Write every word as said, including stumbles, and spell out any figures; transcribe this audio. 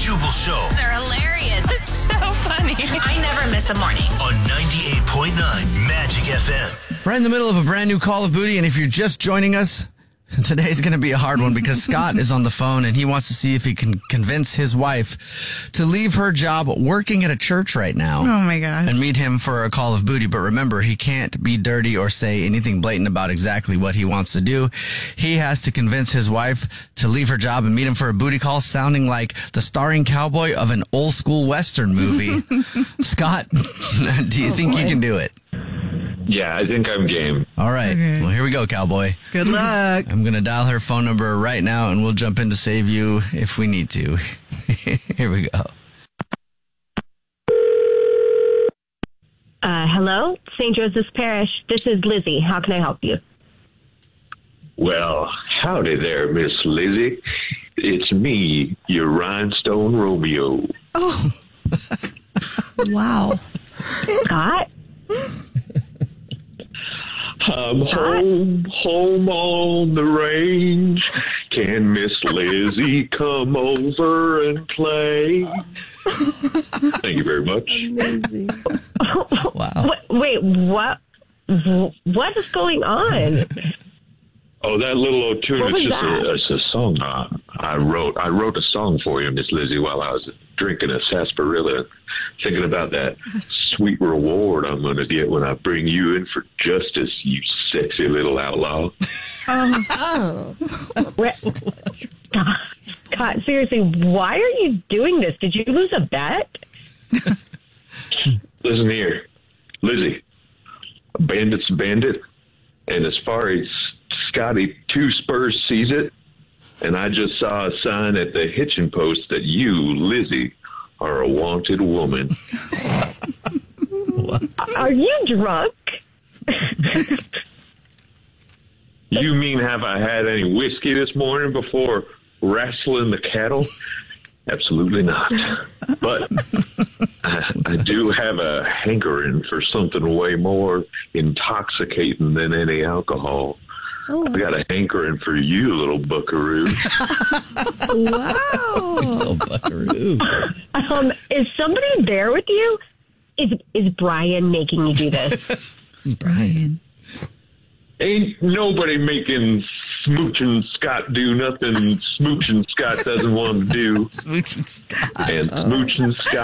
Jubal Show. They're hilarious. It's so funny. I never miss a morning. On ninety-eight point nine Magic F M. We're in the middle of a brand new Call of Booty, and if you're just joining us, today's going to be a hard one because Scott is on the phone and he wants to see if he can convince his wife to leave her job working at a church right now. Oh my gosh. And meet him for a Call of Booty. But remember, he can't be dirty or say anything blatant about exactly what he wants to do. He has to convince his wife to leave her job and meet him for a booty call, sounding like the starring cowboy of an old school Western movie. Scott, do you oh think boy. you can do it? Yeah, I think I'm game. All right. Okay. Well, here we go, cowboy. Good luck. I'm going to dial her phone number right now, and we'll jump in to save you if we need to. Here we go. Uh, hello, Saint Joseph's Parish. This is Lizzie. How can I help you? Well, howdy there, Miss Lizzie. It's me, your rhinestone Romeo. Oh. Wow. Scott? I'm home, home on the range. Can Miss Lizzie come over and play? Thank you very much. Wow. Wait, what? What is going on? Oh, that little old tune, What was it's just that? a, it's a song uh, I wrote. I wrote a song for you, Miss Lizzie, while I was drinking a sarsaparilla, thinking about that sweet reward I'm going to get when I bring you in for justice, you sexy little outlaw. Oh. What? Scott, seriously, why are you doing this? Did you lose a bet? Listen here, Lizzie, a bandit's a bandit, and as far as Scotty Two Spurs sees it, and I just saw a sign at the hitching post that you, Lizzie, are a wanted woman. Are you drunk? You mean have I had any whiskey this morning before wrestling the cattle? Absolutely not. But I, I do have a hankering for something way more intoxicating than any alcohol. Oh. I got a hankering for you, little buckaroo. Wow. Little buckaroo. Um, is somebody there with you? Is is Brian making you do this? It's Brian. Ain't nobody making Smooching Scott do nothing Smooching Scott doesn't want to do. Smooching Scott. And Smooching Scott